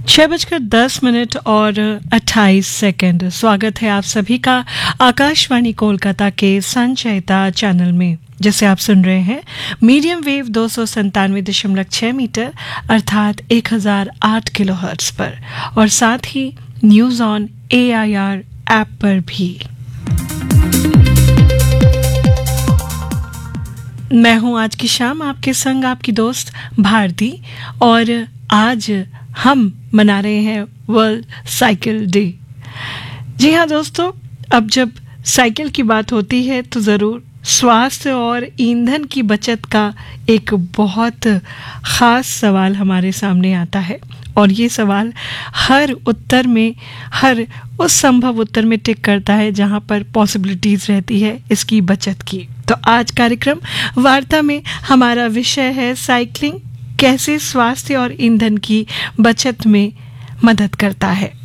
6:10 और 28 सेकंड। स्वागत है आप सभी का आकाशवाणी कोलकाता के संचयिता चैनल में, जिसे आप सुन रहे हैं मीडियम वेव 297.6 मीटर अर्थात 1008 किलोहर्ट्ज पर, और साथ ही न्यूज ऑन AIR ऐप पर भी। मैं हूं आज की शाम आपके संग आपकी दोस्त भारती, और आज हम मना रहे हैं वर्ल्ड साइकिल डे। जी हाँ दोस्तों, अब जब साइकिल की बात होती है तो ज़रूर स्वास्थ्य और ईंधन की बचत का एक बहुत ख़ास सवाल हमारे सामने आता है, और ये सवाल हर उत्तर में, हर उस संभव उत्तर में टिक करता है जहाँ पर पॉसिबिलिटीज़ रहती है इसकी बचत की। तो आज कार्यक्रम वार्ता में हमारा विषय है साइकिलिंग कैसे स्वास्थ्य और ईंधन की बचत में मदद करता है।